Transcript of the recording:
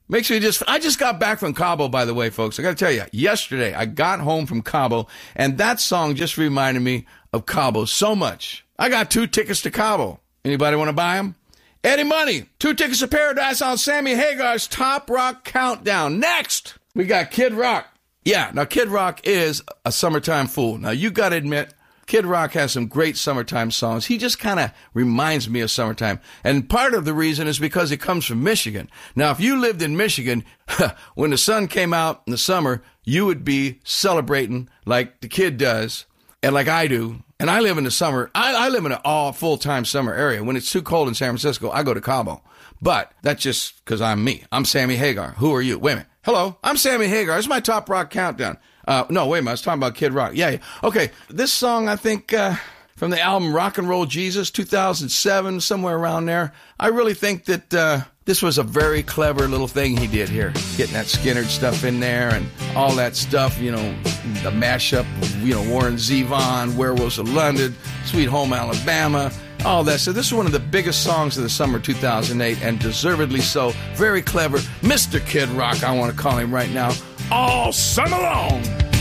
I just got back from Cabo, by the way, folks. I got to tell you, yesterday I got home from Cabo, and that song just reminded me of Cabo so much. I got 2 tickets to Cabo. Anybody want to buy them? Eddie Money, 2 tickets to Paradise on Sammy Hagar's Top Rock Countdown. Next, we got Kid Rock. Yeah, now Kid Rock is a summertime fool. Now, you got to admit, Kid Rock has some great summertime songs. He just kind of reminds me of summertime. And part of the reason is because he comes from Michigan. Now, if you lived in Michigan, when the sun came out in the summer, you would be celebrating like the kid does and like I do. And I live in the summer. I live in an all full-time summer area. When it's too cold in San Francisco, I go to Cabo. But that's just because I'm me. I'm Sammy Hagar. Who are you? Wait a minute. Hello, I'm Sammy Hagar. This is my Top Rock Countdown. No, wait a minute. I was talking about Kid Rock. Yeah. Okay, this song, I think, from the album Rock and Roll Jesus, 2007, somewhere around there. I really think that this was a very clever little thing he did here, getting that Skynyrd stuff in there and all that stuff, the mashup, Warren Zevon, Werewolves of London, Sweet Home Alabama, all that. So this is one of the biggest songs of the summer 2008, and deservedly so. Very clever. Mr. Kid Rock, I want to call him right now, all summer long.